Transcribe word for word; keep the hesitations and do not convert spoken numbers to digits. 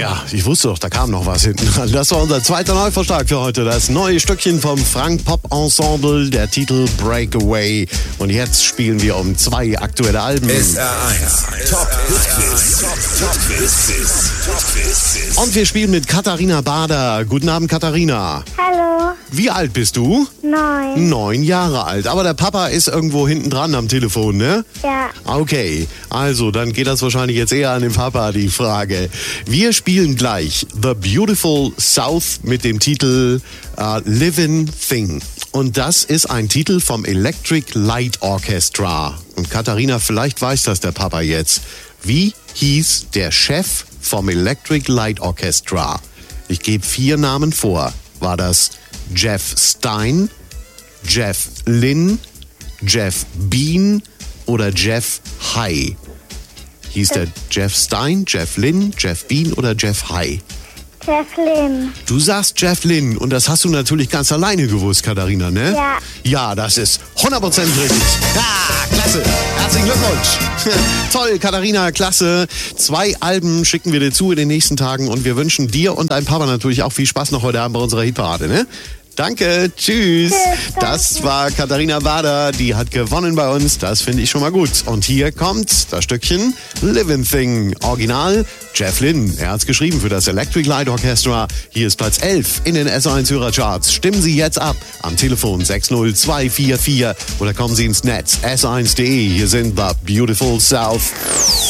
Ja, ich wusste doch, da kam noch was hinten dran. Das war unser zweiter Neuverschlag für heute. Das neue Stückchen vom Frank Pop Ensemble, der Titel Breakaway. Und jetzt spielen wir um zwei aktuelle Alben. S R eins Top Hit Quiz. Und wir spielen mit Katharina Bader. Guten Abend, Katharina. Hallo. Wie alt bist du? Neun. Neun Jahre alt. Aber der Papa ist irgendwo hinten dran am Telefon, ne? Ja. Okay, also dann geht das wahrscheinlich jetzt eher an den Papa, die Frage. Wir spielen gleich The Beautiful South mit dem Titel uh, Living Thing. Und das ist ein Titel vom Electric Light Orchestra. Und Katharina, vielleicht weiß das der Papa jetzt. Wie hieß der Chef vom Electric Light Orchestra? Ich gebe vier Namen vor. War das Jeff Stein, Jeff Lynne, Jeff Bean oder Jeff High? Hieß der Jeff Stein, Jeff Lynne, Jeff Bean oder Jeff High? Jeff Lynne. Du sagst Jeff Lynne und das hast du natürlich ganz alleine gewusst, Katharina, ne? Ja. Ja, das ist hundert Prozent richtig. Ja, klasse. Herzlichen Glückwunsch. Toll, Katharina, klasse. Zwei Alben schicken wir dir zu in den nächsten Tagen und wir wünschen dir und deinem Papa natürlich auch viel Spaß noch heute Abend bei unserer Hitparade, ne? Danke, tschüss. Tschüss, danke. Das war Katharina Bader, die hat gewonnen bei uns. Das finde ich schon mal gut. Und hier kommt das Stückchen Living Thing. Original Jeff Lynne. Er hat's geschrieben für das Electric Light Orchestra. Hier ist Platz elf in den S eins Hörercharts. Stimmen Sie jetzt ab am Telefon sechs null zwei vier vier oder kommen Sie ins Netz S eins punkt de. Hier sind The Beautiful South.